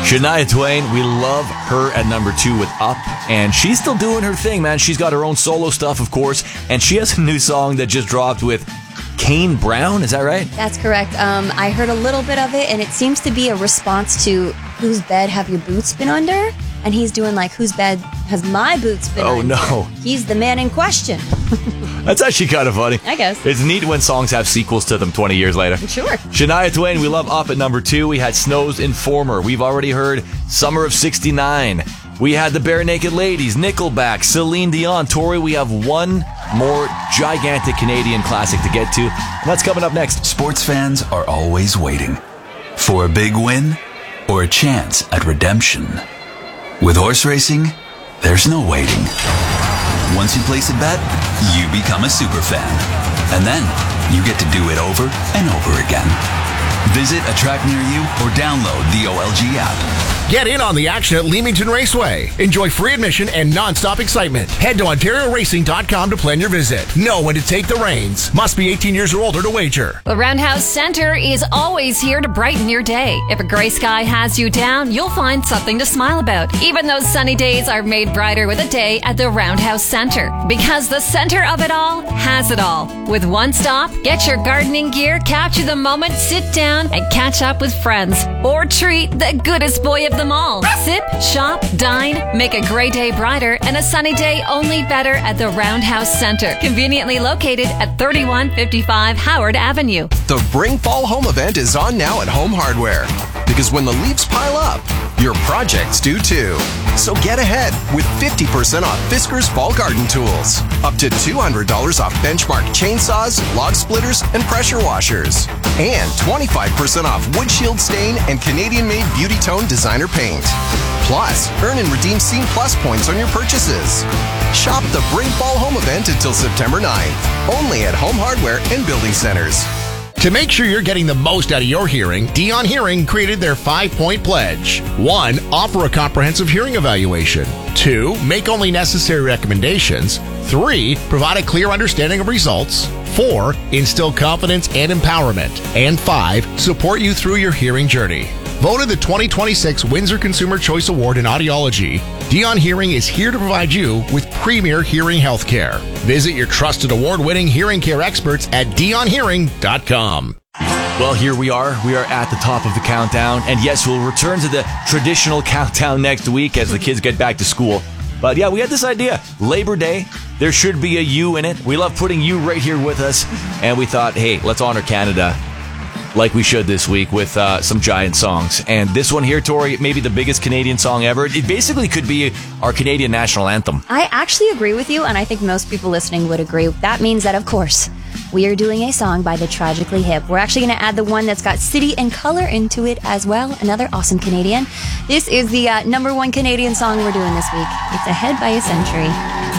Shania Twain, we love her at number 2 with Up, and she's still doing her thing, man. She's got her own solo stuff, of course, and she has a new song that just dropped with Kane Brown, is that right? That's correct. I heard a little bit of it, and it seems to be a response to Whose Bed Have Your Boots Been Under? And he's doing like, whose bed has my boots been under? Oh, no. He's the man in question. That's actually kind of funny. I guess. It's neat when songs have sequels to them 20 years later. Sure. Shania Twain, we love Up at number 2. We had Snow's Informer. We've already heard Summer of 69. We had the Bare Naked Ladies, Nickelback, Celine Dion. Tori, we have one more gigantic Canadian classic to get to. And that's coming up next. Sports fans are always waiting for a big win or a chance at redemption. With horse racing, there's no waiting. Once you place a bet, you become a super fan. And then you get to do it over and over again. Visit a track near you or download the OLG app. Get in on the action at Leamington Raceway. Enjoy free admission and non-stop excitement. Head to OntarioRacing.com to plan your visit. Know when to take the reins. Must be 18 years or older to wager. The Roundhouse Center is always here to brighten your day. If a gray sky has you down, you'll find something to smile about. Even those sunny days are made brighter with a day at the Roundhouse Center. Because the center of it all has it all. With one stop, get your gardening gear, capture the moment, sit down, and catch up with friends. Or treat the goodest boy of them all. Sip, shop, dine, make a gray day brighter and a sunny day only better at the Roundhouse Center. Conveniently located at 3155 Howard Avenue. The Bring Fall Home event is on now at Home Hardware. Because when the leaves pile up, your projects do too. So get ahead with 50% off Fiskars Fall Garden Tools. Up to $200 off Benchmark chainsaws, log splitters, and pressure washers. And 25% off Wood Shield Stain and Canadian-made Beauty Tone Designer Paint. Plus, earn and redeem Scene Plus points on your purchases. Shop the Bring Fall Home event until September 9th. Only at Home Hardware and Building Centers. To make sure you're getting the most out of your hearing, Dion Hearing created their 5-point pledge. 1. Offer a comprehensive hearing evaluation. 2. Make only necessary recommendations. 3. Provide a clear understanding of results. 4. Instill confidence and empowerment. And 5. Support you through your hearing journey. Voted the 2026 Windsor Consumer Choice Award in Audiology, Dion Hearing is here to provide you with premier hearing health care. Visit your trusted award-winning hearing care experts at dionhearing.com. Well, here we are. We are at the top of the countdown. And yes, we'll return to the traditional countdown next week as the kids get back to school. But yeah, we had this idea. Labor Day, there should be a you in it. We love putting you right here with us. And we thought, hey, let's honor Canada like we should this week with some giant songs. And this one here, Tori, maybe the biggest Canadian song ever. It basically could be our Canadian national anthem. I actually agree with you, and I think most people listening would agree. That means that, of course, we are doing a song by the Tragically Hip. We're actually going to add the one that's got city and color into it as well. Another awesome Canadian. This is the number 1 Canadian song we're doing this week. It's Ahead by a Century.